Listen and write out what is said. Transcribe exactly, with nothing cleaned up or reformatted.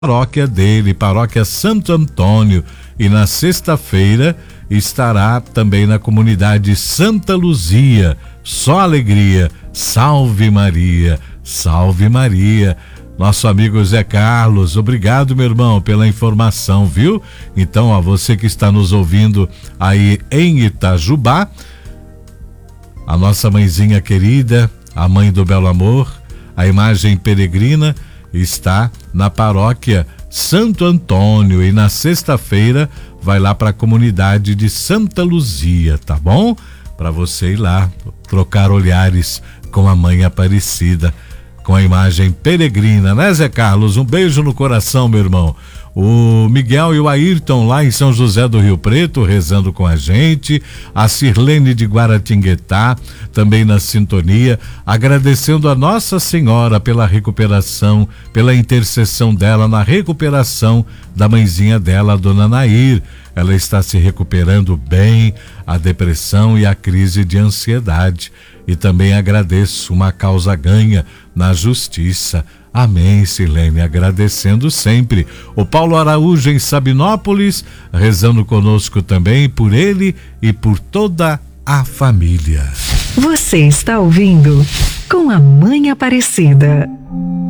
paróquia dele, paróquia Santo Antônio, e na sexta-feira estará também na comunidade Santa Luzia. Só alegria, salve Maria, salve Maria. Nosso amigo Zé Carlos, obrigado, meu irmão, pela informação, viu? Então, a você que está nos ouvindo aí em Itajubá, a nossa mãezinha querida, a mãe do Belo Amor, a imagem peregrina, está na paróquia Santo Antônio, e na sexta-feira vai lá para a comunidade de Santa Luzia, tá bom? Para você ir lá trocar olhares com a mãe Aparecida, com a imagem peregrina, né, Zé Carlos? Um beijo no coração, meu irmão. O Miguel e o Ayrton lá em São José do Rio Preto rezando com a gente, a Sirlene de Guaratinguetá também na sintonia, agradecendo a Nossa Senhora pela recuperação, pela intercessão dela na recuperação da mãezinha dela, a dona Nair. Ela está se recuperando bem, a depressão e a crise de ansiedade. E também agradeço uma causa ganha na justiça. Amém, Silene, agradecendo sempre. O Paulo Araújo em Sabinópolis, rezando conosco também por ele e por toda a família. Você está ouvindo Com a Mãe Aparecida.